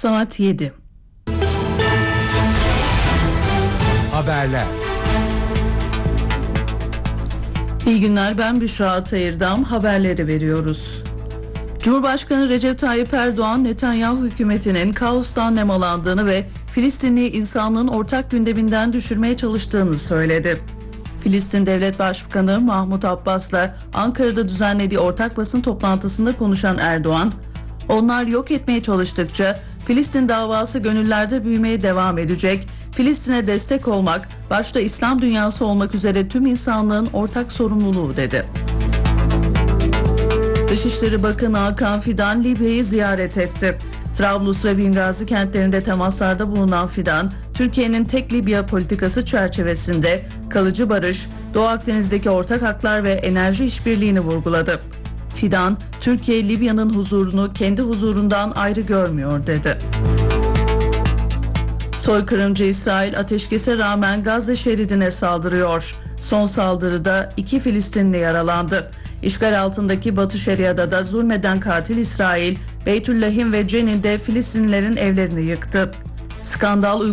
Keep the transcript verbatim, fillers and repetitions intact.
Saat yedi. Haberler. İyi günler, ben Büşra Atayırdam. Haberleri veriyoruz. Cumhurbaşkanı Recep Tayyip Erdoğan, Netanyahu hükümetinin kaostan nemalandığını ve Filistinli insanlığın ortak gündeminden düşürmeye çalıştığını söyledi. Filistin Devlet Başkanı Mahmut Abbas'la Ankara'da düzenlediği ortak basın toplantısında konuşan Erdoğan, "Onlar yok etmeye çalıştıkça Filistin davası gönüllerde büyümeye devam edecek. Filistin'e destek olmak, başta İslam dünyası olmak üzere tüm insanlığın ortak sorumluluğu" dedi. Dışişleri Bakanı Hakan Fidan Libya'yı ziyaret etti. Trablus ve Bingazi kentlerinde temaslarda bulunan Fidan, Türkiye'nin tek Libya politikası çerçevesinde kalıcı barış, Doğu Akdeniz'deki ortak haklar ve enerji işbirliğini vurguladı. Fidan, Türkiye Libya'nın huzurunu kendi huzurundan ayrı görmüyor dedi. Soykırımcı İsrail ateşkese rağmen Gazze şeridine saldırıyor. Son saldırıda iki Filistinli yaralandı. İşgal altındaki Batı Şeria'da da zulmeden katil İsrail, Beytüllahim ve Cenin'de Filistinlilerin evlerini yıktı. Skandal